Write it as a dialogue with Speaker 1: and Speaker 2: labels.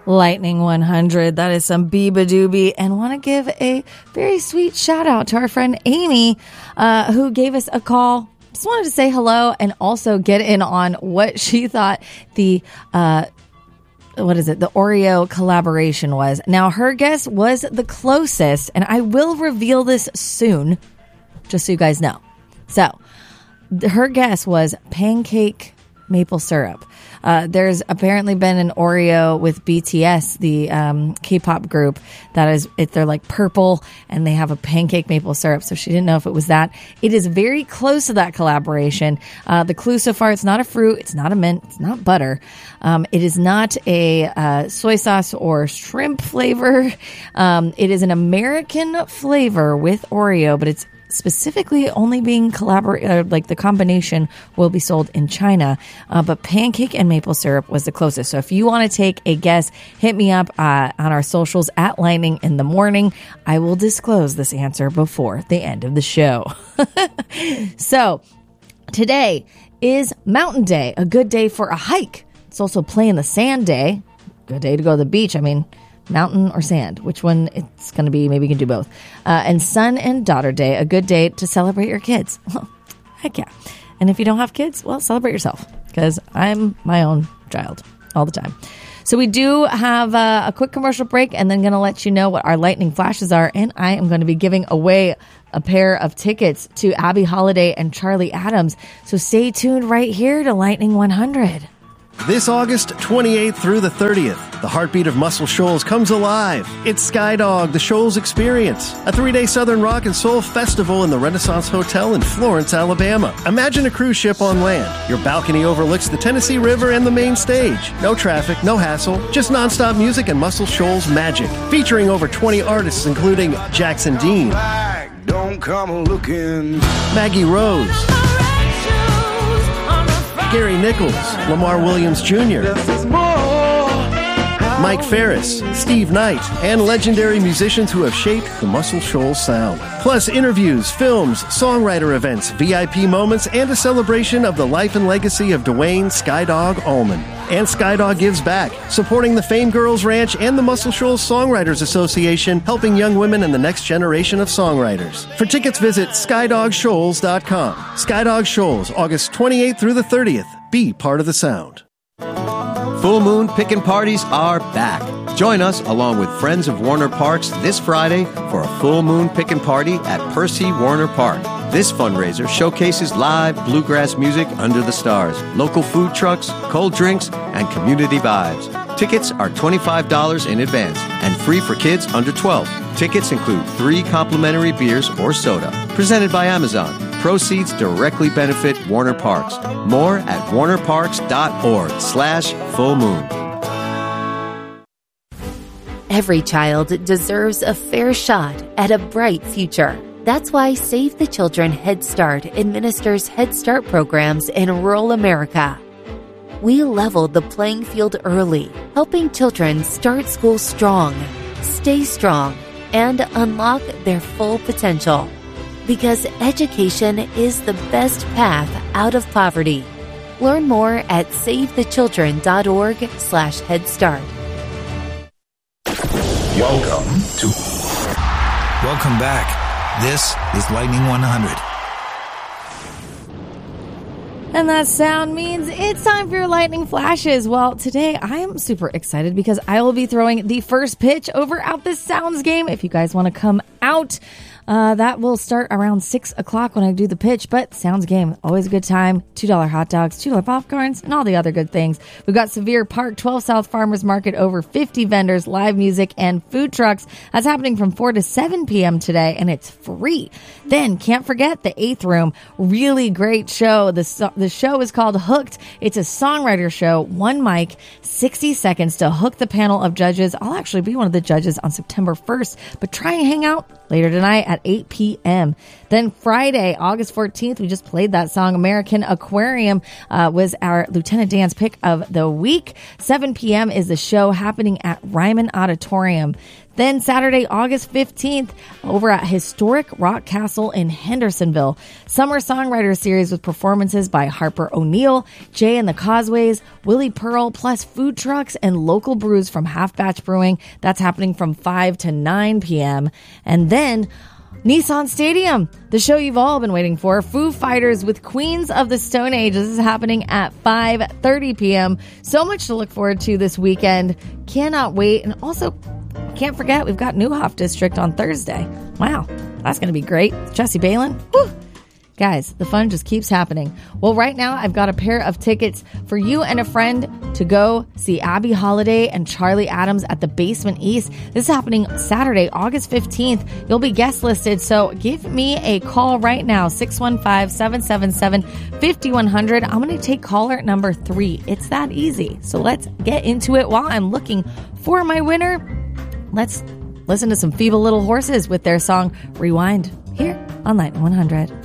Speaker 1: Lightning 100. That is some Biba Doobie. And want to give a very sweet shout out to our friend Amy, who gave us a call. Just wanted to say hello and also get in on what she thought the Oreo collaboration was. Now, her guess was the closest, and I will reveal this soon, just so you guys know. So, her guess was pancake maple syrup. There's apparently been an Oreo with BTS, the K-pop group, they're like purple and they have a pancake maple syrup. So she didn't know if it was that. It is very close to that collaboration. The clue so far, it's not a fruit, it's not a mint, it's not butter. It is not a soy sauce or shrimp flavor. It is an American flavor with Oreo, but it's specifically only being the combination will be sold in China, but pancake and maple syrup was the closest. So if you want to take a guess, hit me up on our socials at Lightning in the Morning. I will disclose this answer before the end of the show. So today is Mountain Day, a good day for a hike. It's also Play in the Sand Day, good day to go to the beach. I mean, mountain or sand, which one it's going to be. Maybe you can do both. And Son and Daughter Day, a good day to celebrate your kids. Well, heck yeah. And if you don't have kids, well, celebrate yourself, because I'm my own child all the time. So we do have a quick commercial break, and then going to let you know what our lightning flashes are. And I am going to be giving away a pair of tickets to Abby Holiday and Charlie Adams. So stay tuned right here to Lightning 100.
Speaker 2: This August 28th through the 30th, the heartbeat of Muscle Shoals comes alive. It's Skydog, the Shoals Experience, a 3-day Southern Rock and Soul festival in the Renaissance Hotel in Florence, Alabama. Imagine a cruise ship on land. Your balcony overlooks the Tennessee River and the main stage. No traffic, no hassle, just nonstop music and Muscle Shoals magic. Featuring over 20 artists including Jackson Dean,
Speaker 3: Don't come looking,
Speaker 2: Maggie Rose, Gary Nichols, Lamar Williams Jr., Mike Ferris, Steve Knight, and legendary musicians who have shaped the Muscle Shoals sound. Plus interviews, films, songwriter events, VIP moments, and a celebration of the life and legacy of Dwayne Skydog Allman. And Skydog gives back, supporting the Fame Girls Ranch and the Muscle Shoals Songwriters Association, helping young women and the next generation of songwriters. For tickets, visit SkydogShoals.com. Skydog Shoals, August 28th through the 30th. Be part of the sound.
Speaker 4: Full Moon Pickin' Parties are back. Join us along with friends of Warner Parks this Friday for a Full Moon Pickin' Party at Percy Warner Park. This fundraiser showcases live bluegrass music under the stars, local food trucks, cold drinks, and community vibes. Tickets are $25 in advance and free for kids under 12. Tickets include 3 complimentary beers or soda. Presented by Amazon. Proceeds directly benefit Warner Parks. More at warnerparks.org/fullmoon.
Speaker 5: Every child deserves a fair shot at a bright future. That's why Save the Children Head Start administers Head Start programs in rural America. We leveled the playing field early, helping children start school strong, stay strong, and unlock their full potential. Because education is the best path out of poverty. Learn more at SaveTheChildren.org/Head Start.
Speaker 6: Welcome back. This is Lightning 100.
Speaker 1: And that sound means it's time for your lightning flashes. Well, today I am super excited because I will be throwing the first pitch over at the Sounds game. If you guys want to come out, that will start around 6 o'clock when I do the pitch, but Sounds game, always a good time. $2 hot dogs, $2 popcorns, and all the other good things. We've got Sevier Park, 12 South Farmers Market, over 50 vendors, live music, and food trucks. That's happening from 4 to 7 p.m. today, and it's free. Then, can't forget the 8th Room, really great show. The show is called Hooked. It's a songwriter show, one mic, 60 seconds to hook the panel of judges. I'll actually be one of the judges on September 1st, but try and hang out later tonight at 8 p.m. Then Friday, August 14th, we just played that song, American Aquarium, was our Lieutenant Dan's pick of the week. 7 p.m. is the show happening at Ryman Auditorium. Then Saturday, August 15th, over at Historic Rock Castle in Hendersonville, Summer Songwriter Series with performances by Harper O'Neill, Jay and the Causeways, Willie Pearl, plus food trucks and local brews from Half Batch Brewing. That's happening from 5 to 9 p.m. And then Nissan Stadium, the show you've all been waiting for, Foo Fighters with Queens of the Stone Age. This is happening at 5:30 p.m. So much to look forward to this weekend. Cannot wait. And also, can't forget, we've got Neuhoff District on Thursday. Wow, that's going to be great. Jesse Balin. Woo. Guys, the fun just keeps happening. Well, right now, I've got a pair of tickets for you and a friend to go see Abby Holiday and Charlie Adams at the Basement East. This is happening Saturday, August 15th. You'll be guest listed, so give me a call right now, 615-777-5100. I'm going to take caller number 3. It's that easy. So let's get into it. While I'm looking for my winner, let's listen to some Feeble Little Horses with their song Rewind here on Lightning 100.